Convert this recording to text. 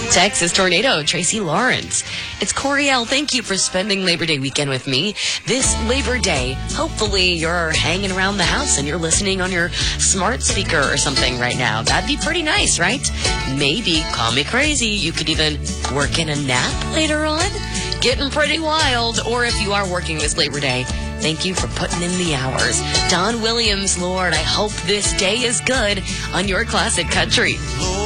Texas Tornado, Tracy Lawrence. It's Coriel. Thank you for spending Labor Day weekend with me. This Labor Day, hopefully you're hanging around the house and you're listening on your smart speaker or something right now. That'd be pretty nice, right? Maybe, call me crazy, you could even work in a nap later on. Getting pretty wild. Or if you are working this Labor Day, thank you for putting in the hours. Don Williams, Lord, I hope this day is good on your classic country.